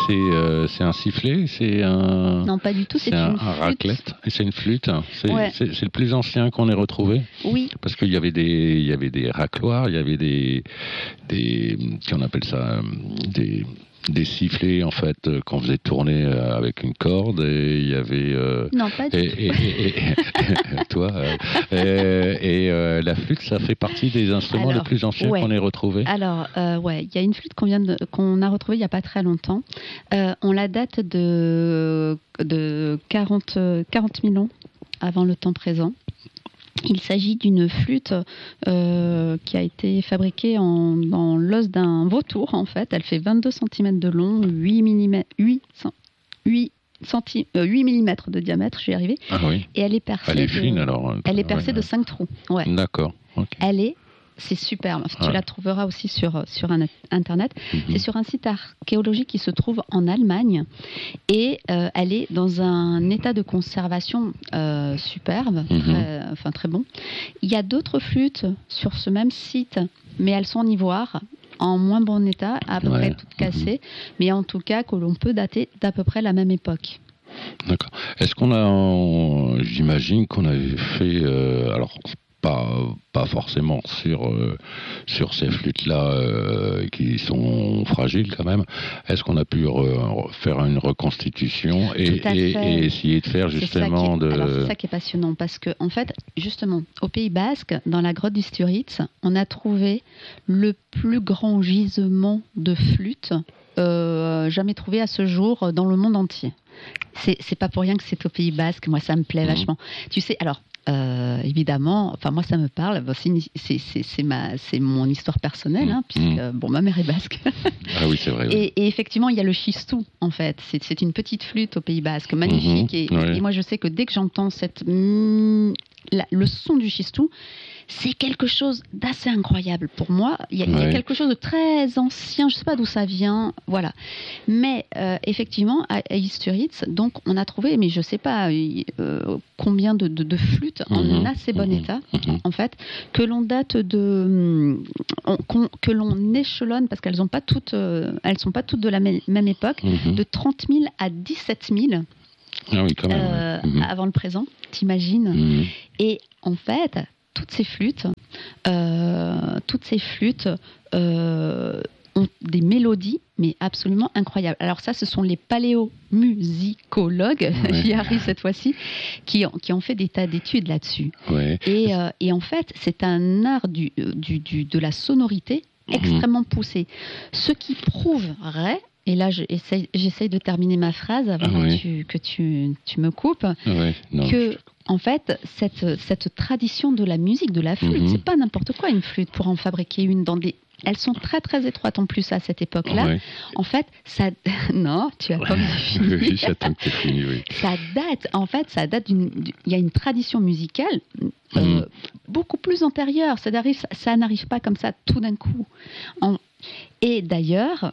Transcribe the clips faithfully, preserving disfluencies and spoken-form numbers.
c'est, euh, c'est un sifflet, c'est un... Non, pas du tout, c'est, c'est un, une un flûte. raclette, et c'est une flûte. C'est, Ouais. c'est, c'est le plus ancien qu'on ait retrouvé. Oui. Parce qu'il y avait des, il y avait des racloirs, il y avait des, des, qu'on appelle ça, des... des sifflets en fait euh, qu'on faisait tourner euh, avec une corde et il y avait euh, non pas du et, tout et, et, et, toi euh, et, et euh, la flûte ça fait partie des instruments alors, les plus anciens ouais. qu'on ait retrouvés. Alors euh, ouais, il y a une flûte qu'on vient de, qu'on a retrouvée il y a pas très longtemps. Euh, on la date de de quarante mille ans avant le temps présent. Il s'agit d'une flûte euh, qui a été fabriquée en, dans l'os d'un vautour, en fait. Elle fait vingt-deux centimètres de long, huit millimètres, huit, huit, centi, euh, huit millimètres de diamètre, je suis arrivée. Ah oui. Et elle est percée, elle est de, fine, alors. Elle est percée ouais, de cinq trous. Ouais. D'accord. Okay. Elle est... C'est superbe. Tu ouais. la trouveras aussi sur, sur un, Internet. Mm-hmm. C'est sur un site archéologique qui se trouve en Allemagne. Et euh, elle est dans un état de conservation euh, superbe, mm-hmm. très, enfin très bon. Il y a d'autres flûtes sur ce même site, mais elles sont en ivoire, en moins bon état, à peu ouais. près toutes cassées, mm-hmm. mais en tout cas que l'on peut dater d'à peu près la même époque. D'accord. Est-ce qu'on a... On, j'imagine qu'on avait fait... Euh, alors, Pas, pas forcément sur, euh, sur ces flûtes-là euh, qui sont fragiles quand même. Est-ce qu'on a pu re, faire une reconstitution et, et, et essayer de faire justement est, de... Alors c'est ça qui est passionnant parce que en fait, justement, au Pays Basque, dans la grotte du Sturitz, on a trouvé le plus grand gisement de flûtes euh, jamais trouvé à ce jour dans le monde entier. C'est, c'est pas pour rien que c'est au Pays Basque. Moi, ça me plaît mmh. vachement. Tu sais, alors... Euh, évidemment, enfin moi ça me parle. C'est, une, c'est, c'est, c'est, ma, c'est mon histoire personnelle, hein, puisque mmh. bon ma mère est basque. Ah oui c'est vrai. Oui. Et, et effectivement il y a le chistou en fait. C'est, c'est une petite flûte au Pays Basque, magnifique. Mmh. Et, ouais. et moi je sais que dès que j'entends cette mm, la, le son du chistou, c'est quelque chose d'assez incroyable pour moi. Il y, a, ouais. il y a quelque chose de très ancien. Je ne sais pas d'où ça vient, voilà. Mais euh, effectivement, à, à Sturitz, donc on a trouvé, mais je ne sais pas euh, combien de, de, de flûtes mm-hmm. en assez bon mm-hmm. état, mm-hmm. en fait, que l'on date de, on, que l'on échelonne parce qu'elles ont pas toutes, euh, elles sont pas toutes de la même, même époque, mm-hmm. de trente mille à dix-sept mille. Ah oui, quand même. Euh, ouais. mm-hmm. Avant le présent, t'imagines. Mm-hmm. Et en fait. Toutes ces flûtes, euh, toutes ces flûtes euh, ont des mélodies, mais absolument incroyables. Alors ça, ce sont les paléomusicologues, ouais. j'y arrive cette fois-ci, qui ont, qui ont fait des tas d'études là-dessus. Ouais. Et, euh, et en fait, c'est un art du, du, du, de la sonorité extrêmement mmh. poussé. Ce qui prouverait... Et là, j'essaye, j'essaye de terminer ma phrase avant ah oui. que, tu, que tu, tu me coupes. Ah oui. non, que, je... en fait, cette, cette tradition de la musique, de la flûte, mm-hmm. c'est pas n'importe quoi une flûte pour en fabriquer une dans des... Elles sont très très étroites en plus à cette époque-là. Oui. En fait, ça... Non, tu attends que j'ai fini. Oui, j'attends que tu fini, oui. Ça date, en fait, ça date d'une... Il y a une tradition musicale euh, mm. beaucoup plus antérieure. Ça n'arrive, ça, ça n'arrive pas comme ça tout d'un coup. En... Et d'ailleurs...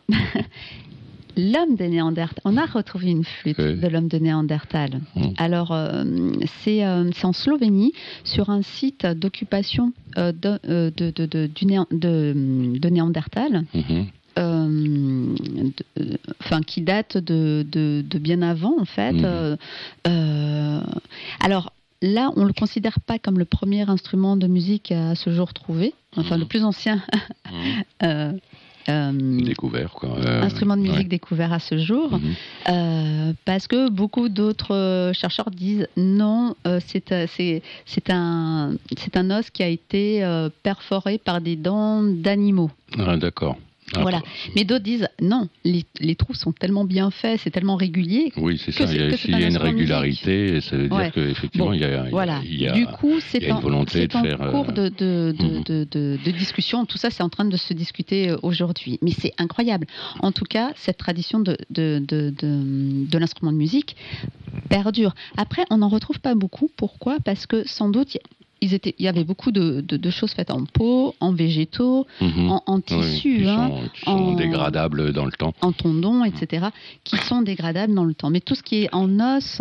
L'homme de Néandertal, on a retrouvé une flûte oui. de l'homme de Néandertal. Mmh. Alors, euh, c'est, euh, c'est en Slovénie, sur un site d'occupation euh, de, euh, de, de, de, du Néan, de, de Néandertal, mmh. euh, de, enfin, qui date de, de, de bien avant, en fait. Mmh. Euh, euh, alors, là, on ne le considère pas comme le premier instrument de musique à ce jour trouvé, enfin, mmh. le plus ancien. Mmh. euh, Euh, découvert, quoi. Euh, instrument de musique ouais. découvert à ce jour, mm-hmm. euh, parce que beaucoup d'autres chercheurs disent non, euh, c'est, c'est, c'est, un, c'est un os qui a été euh, perforé par des dents d'animaux. Ah, d'accord. Ah, voilà. Mais d'autres disent non, les, les trous sont tellement bien faits, c'est tellement régulier. Oui, c'est ça. C'est, il y a, s'il y a une régularité, ça veut dire ouais. qu'effectivement, bon, il y a, voilà. il y a, du coup, c'est il y a une volonté en, de c'est faire. en cours de, de, de, mm-hmm. de, de, de discussion. Tout ça, c'est en train de se discuter aujourd'hui. Mais c'est incroyable. En tout cas, cette tradition de, de, de, de, de l'instrument de musique perdure. Après, on n'en retrouve pas beaucoup. Pourquoi ? Parce que sans doute, Ils étaient, il y avait beaucoup de, de, de choses faites en peau, en végétaux, mmh. en, en tissu, oui, qui hein, sont, qui sont en, dégradables dans le temps. En tendons, et cetera, qui sont dégradables dans le temps. Mais tout ce qui est en os,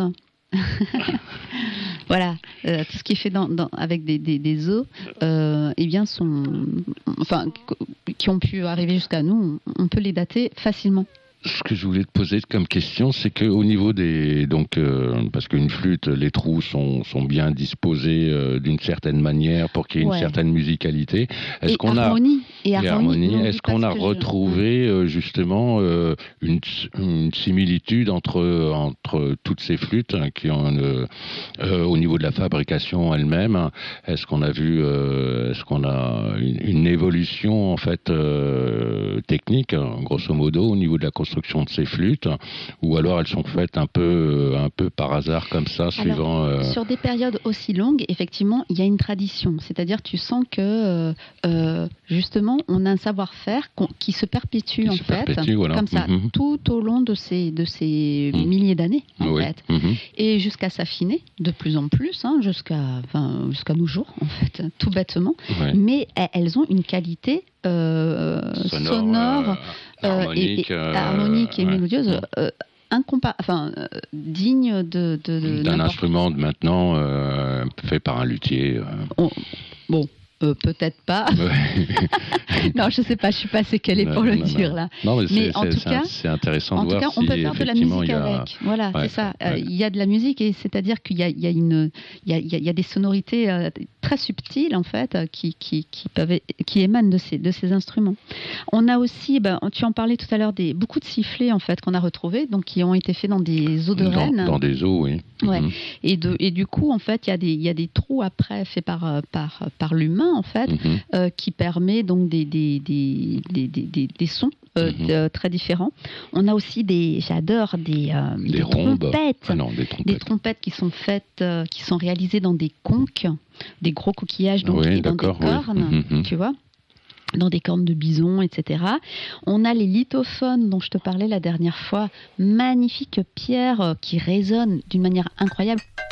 voilà, euh, tout ce qui est fait dans, dans, avec des, des, des os, euh, eh bien, sont, enfin, qui ont pu arriver jusqu'à nous, on peut les dater facilement. ce que je voulais te poser comme question, c'est qu'au niveau des... Donc, euh, parce qu'une flûte, les trous sont, sont bien disposés euh, d'une certaine manière pour qu'il y ait Ouais. une certaine musicalité. Est-ce Et qu'on harmonie. a... Et harmonie. harmonie. N'oublie Est-ce pas qu'on ce a que je- retrouvé euh, justement euh, une, une similitude entre, entre toutes ces flûtes hein, qui ont une, euh, au niveau de la fabrication elle-même? Est-ce qu'on a vu, euh, est-ce qu'on a une, une évolution en fait euh, technique, grosso modo, au niveau de la construction de ces flûtes, ou alors elles sont faites un peu, un peu par hasard comme ça, suivant. Alors, euh, sur des périodes aussi longues, effectivement, il y a une tradition. C'est-à-dire, tu sens que euh, euh, justement, on a un savoir-faire qu'on- qui se perpétue Qui en se fait, perpétue, voilà. comme ça, Mhm. tout au long de ces de ces Mhm. milliers d'années, en oui. fait, Mhm. et jusqu'à s'affiner de plus en plus, hein, jusqu'à enfin, jusqu'à nos jours, en fait, tout bêtement. Ouais. Mais e- elles ont une qualité euh, Sonore, sonore, euh, euh, harmonique, et, et, euh, harmonique et ouais. mélodieuse. Mhm. euh, incompa- enfin, euh, digne de, de, de D'un n'importe- instrument de maintenant euh, fait par un luthier. euh. on- bon, euh, peut-être pas. Ouais. Non, je sais pas, je suis pas assez calée Non, pour le non, dire non. là. Non, mais, Mais c'est, en c'est- tout c'est, cas- c'est intéressant En de tout voir cas, on si peut faire de la effectivement musique il y a... avec. Voilà, Ouais, c'est ça. Euh, ouais. Il y a de la musique et c'est-à-dire qu'il y a, il y a une, il y a, il y a- il y a des sonorités euh, très subtiles en fait euh, qui, qui, qui peuvent, qui émanent de ces, de ces instruments. On a aussi, ben, tu en parlais tout à l'heure, des beaucoup de sifflets en fait qu'on a retrouvés, donc qui ont été faits dans des eaux de dans, Rennes. dans des eaux, oui. Ouais. Mhm. Et, de, et du coup, en fait, il y a des, il y a des trous après faits par, euh, par, par l'humain, en fait, Mhm. euh, qui permet donc des, des, des, des, des, des- des sons euh, Mhm. euh, très différents. On a aussi des, j'adore, des, euh, Des des rhombes. trompettes. Ah non, des Des trompettes. trompettes qui sont faites, euh, qui sont réalisées dans des conques, des gros coquillages donc, Oui, et dans des d'accord, oui. cornes, Mhm. tu vois, dans des cornes de bison, et cetera. On a les lithophones dont je te parlais la dernière fois, magnifiques pierres euh, qui résonnent d'une manière incroyable.